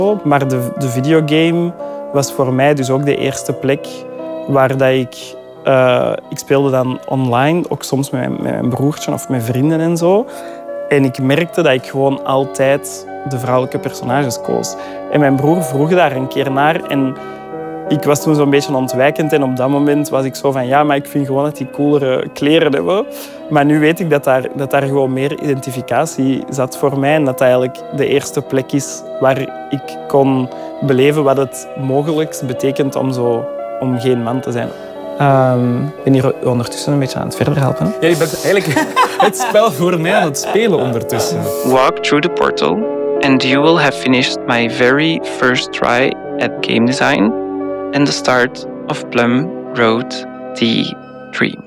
Maar de videogame was voor mij dus ook de eerste plek waar dat ik speelde dan online, ook soms met mijn broertje of met vrienden en zo. En ik merkte dat ik gewoon altijd de vrouwelijke personages koos. En mijn broer vroeg daar een keer naar en ik was toen zo'n beetje ontwijkend. En op dat moment was ik zo van ja, maar ik vind gewoon dat die coolere kleren hebben. Maar nu weet ik dat daar gewoon meer identificatie zat voor mij. En dat eigenlijk de eerste plek is waar ik kon beleven wat het mogelijk betekent om geen man te zijn. Ik ben hier ondertussen een beetje aan het verder helpen. Ja, je bent eigenlijk het spel voor mij aan het spelen ondertussen. Walk through the portal and you will have finished my very first try at game design and the start of Plum Road D3.